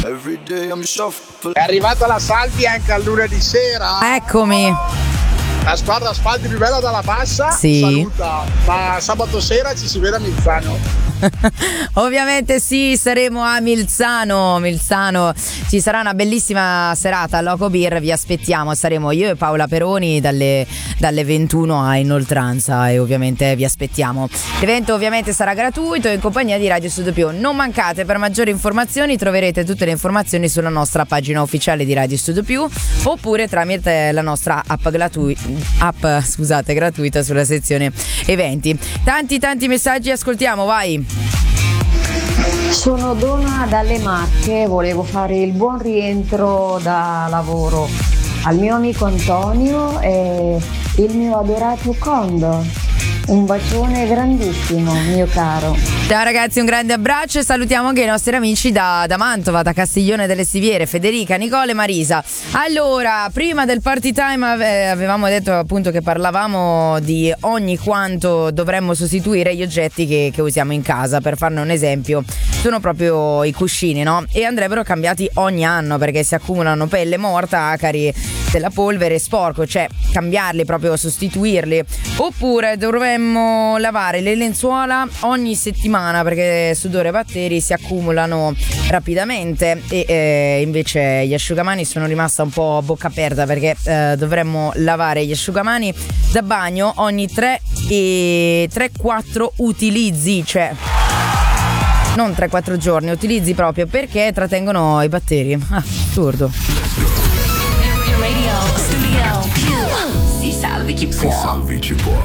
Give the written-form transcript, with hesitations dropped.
È arrivata la Salvi anche al lunedì sera. Eccomi. La squadra spalti più bella dalla bassa. Sì. Saluta. Ma sabato sera ci si vede a Milzano. Ovviamente sì, saremo a Milzano. Ci sarà una bellissima serata a Loco Beer, vi aspettiamo. Saremo io e Paola Peroni dalle 21 a Inoltranza e ovviamente vi aspettiamo. L'evento ovviamente sarà gratuito in compagnia di Radio Studio Più. Non mancate, per maggiori informazioni troverete tutte le informazioni sulla nostra pagina ufficiale di Radio Studio Più oppure tramite la nostra app gratuita sulla sezione eventi. Tanti messaggi, ascoltiamo, vai. Sono Donna dalle Marche, volevo fare il buon rientro da lavoro al mio amico Antonio e il mio adorato Condor. Un bacione grandissimo, mio caro. Ciao ragazzi, un grande abbraccio e salutiamo anche i nostri amici da Mantova, da Castiglione delle Stiviere, Federica, Nicole e Marisa. Allora, prima del party time avevamo detto appunto che parlavamo di ogni quanto dovremmo sostituire gli oggetti che usiamo in casa. Per farne un esempio, sono proprio i cuscini, no? E andrebbero cambiati ogni anno perché si accumulano pelle morta, acari della polvere, sporco, cioè cambiarli, proprio sostituirli. Oppure dovremmo lavare le lenzuola ogni settimana perché sudore e batteri si accumulano rapidamente e invece gli asciugamani sono rimasta un po' a bocca aperta perché dovremmo lavare gli asciugamani da bagno ogni 3-4 utilizzi, cioè non 3-4 giorni, utilizzi proprio perché trattengono i batteri. Assurdo. Si salvi chi può.